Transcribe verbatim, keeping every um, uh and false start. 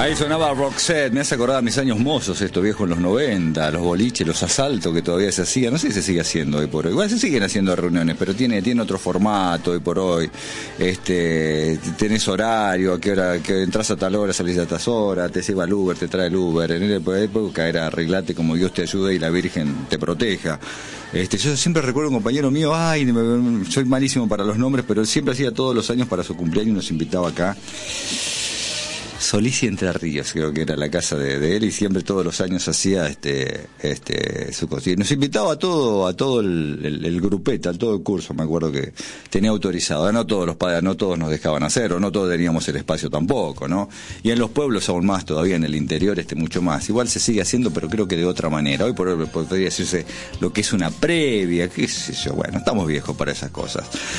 Ahí sonaba Roxette, me hace acordar a mis años mozos, esto viejo en los noventa, los boliches, los asaltos que todavía se hacían, no sé si se sigue haciendo hoy por hoy, igual se siguen haciendo reuniones, pero tiene, tiene otro formato hoy por hoy, este, tenés horario, a qué hora, que entras a tal hora, salís a tal hora, te lleva el Uber, te trae el Uber, en esa época era arreglate como Dios te ayude y la Virgen te proteja. Este, yo siempre recuerdo un compañero mío, ay, me, soy malísimo para los nombres, pero él siempre hacía todos los años para su cumpleaños, nos invitaba acá. Solís y Entre Ríos, creo que era la casa de, de él, y siempre todos los años hacía este este su cocina. Nos invitaba a todo a todo el, el, el grupete, a todo el curso, me acuerdo que tenía autorizado. No todos los padres, no todos nos dejaban hacer, o no todos teníamos el espacio tampoco, ¿no? Y en los pueblos aún más todavía, en el interior este mucho más. Igual se sigue haciendo, pero creo que de otra manera. Hoy por hoy podría decirse lo que es una previa, qué sé yo, bueno, estamos viejos para esas cosas.